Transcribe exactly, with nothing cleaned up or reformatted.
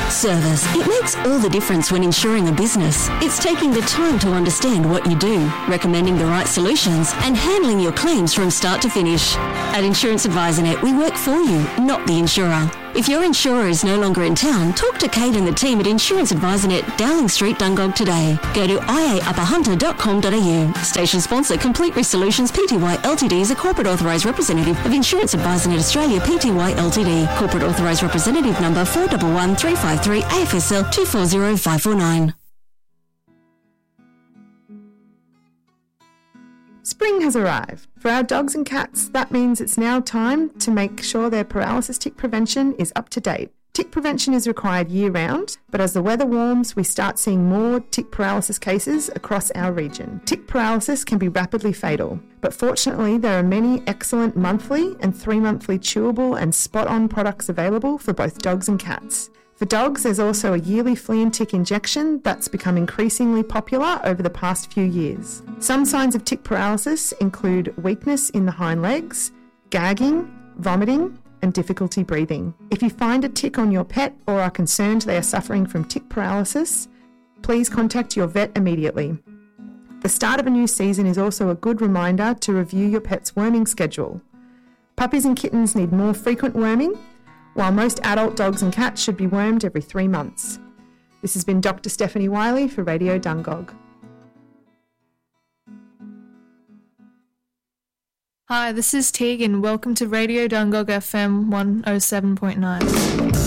Service. It makes all the difference when insuring a business. It's taking the time to understand what you do, recommending the right solutions, and handling your claims from start to finish. At Insurance Advisor Net, we work for you, not the insurer. If your insurer is no longer in town, talk to Kate and the team at Insurance Advisor Net, Dowling Street, Dungog today. Go to i a upper hunter dot com dot a u. Station sponsor, Complete Risk Solutions Pty Ltd is a corporate authorised representative of Insurance Advisor Net Australia Pty Ltd. Corporate authorised representative number four one one three five three, A F S L two four zero five four nine. Spring has arrived. For our dogs and cats, that means it's now time to make sure their paralysis tick prevention is up to date. Tick prevention is required year-round, but as the weather warms, we start seeing more tick paralysis cases across our region. Tick paralysis can be rapidly fatal, but fortunately there are many excellent monthly and three-monthly chewable and spot-on products available for both dogs and cats. For dogs, there's also a yearly flea and tick injection that's become increasingly popular over the past few years. Some signs of tick paralysis include weakness in the hind legs, gagging, vomiting, and difficulty breathing. If you find a tick on your pet or are concerned they are suffering from tick paralysis, please contact your vet immediately. The start of a new season is also a good reminder to review your pet's worming schedule. Puppies and kittens need more frequent worming, while most adult dogs and cats should be wormed every three months. This has been Doctor Stephanie Wiley for Radio Dungog. Hi, this is Teague and welcome to Radio Dungog F M one oh seven point nine.